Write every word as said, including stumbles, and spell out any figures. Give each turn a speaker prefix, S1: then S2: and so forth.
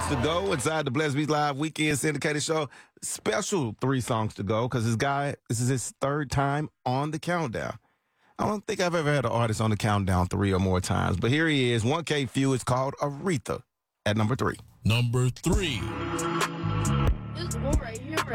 S1: songs to go inside the Bless Beats Live Weekend Syndicated Show. Special three songs to go because this guy, this is his third time on the countdown. I don't think I've ever had an artist on the countdown three or more times, but here he is. one K Phew is called Aretha at number three.
S2: Number three.
S3: This one right here.